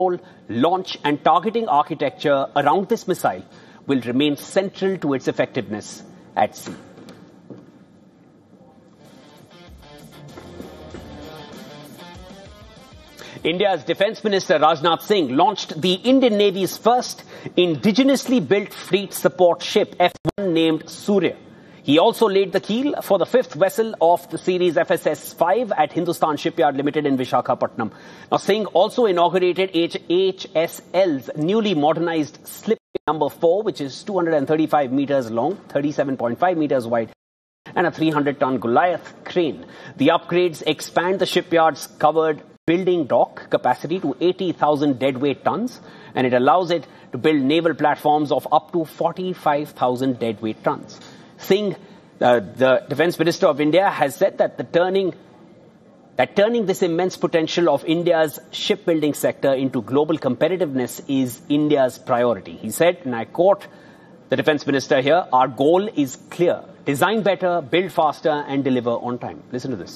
launch and targeting architecture around this missile will remain central to its effectiveness at sea. India's Defence Minister Rajnath Singh launched the Indian Navy's first indigenously built fleet support ship F1 named Surya. He also laid the keel for the fifth vessel of the series FSS-5 at Hindustan Shipyard Limited in Visakhapatnam. Now, Singh also inaugurated HHSL's newly modernized slip number 4, which is 235 meters long, 37.5 meters wide, and a 300-ton Goliath crane. The upgrades expand the shipyard's covered building dock capacity to 80,000 deadweight tons, and it allows it to build naval platforms of up to 45,000 deadweight tons. Singh, the Defence Minister of India, has said that turning this immense potential of India's shipbuilding sector into global competitiveness is India's priority. He said, and I quote the Defence Minister here, "Our goal is clear. Design better, build faster and deliver on time." Listen to this.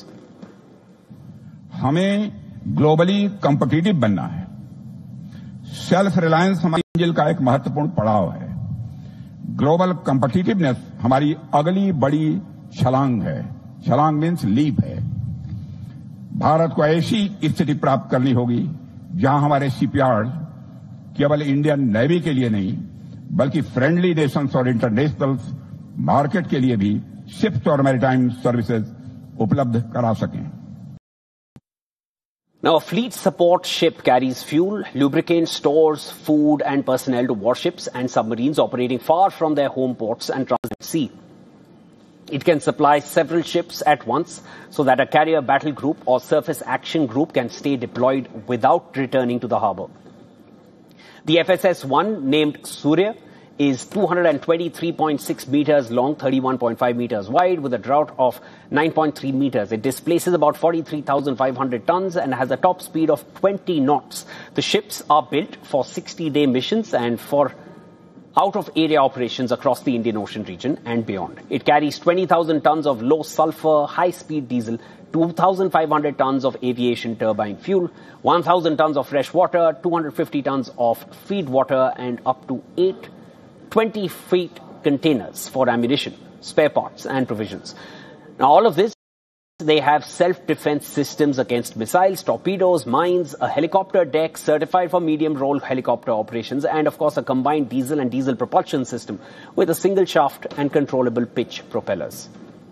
हमें globally competitive बनना है। Self reliance हमारी मंजिल का एक महत्वपूर्ण पड़ाव है। ग्लोबल कॉम्पिटिटिवनेस हमारी अगली बड़ी छलांग है। छलांग मीन्स लीप है। भारत को ऐसी स्थिति प्राप्त करनी होगी जहां हमारे शिपयार्ड केवल इंडियन नेवी के लिए नहीं बल्कि फ्रेंडली नेशंस और इंटरनेशनल मार्केट के लिए भी शिप्स और मैरीटाइम सर्विसेज उपलब्ध करा सकें। Now, a fleet support ship carries fuel, lubricants, stores, food and personnel to warships and submarines operating far from their home ports and transit sea. It can supply several ships at once so that a carrier battle group or surface action group can stay deployed without returning to the harbour. The FSS-1, named Surya, is 223.6 meters long, 31.5 meters wide, with a draught of 9.3 meters. It displaces about 43,500 tons and has a top speed of 20 knots. The ships are built for 60-day missions and for out-of-area operations across the Indian Ocean region and beyond. It carries 20,000 tons of low-sulfur, high-speed diesel, 2,500 tons of aviation turbine fuel, 1,000 tons of fresh water, 250 tons of feed water, and up to 20-feet containers for ammunition, spare parts and provisions. Now, all of this, they have self-defense systems against missiles, torpedoes, mines, a helicopter deck certified for medium-role helicopter operations, and of course a combined diesel and diesel propulsion system with a single shaft and controllable pitch propellers.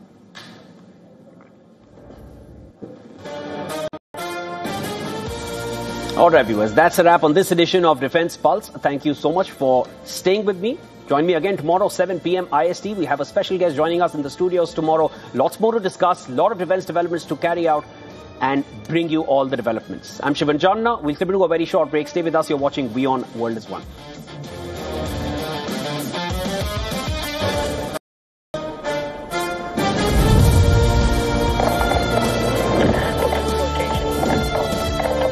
All right, viewers, that's a wrap on this edition of Defence Pulse. Thank you so much for staying with me. Join me again tomorrow, 7 p.m. IST. We have a special guest joining us in the studios tomorrow. Lots more to discuss, a lot of defence developments to carry out and bring you all the developments. I'm Shivan Janna. We'll slip into a very short break. Stay with us. You're watching WION World is One.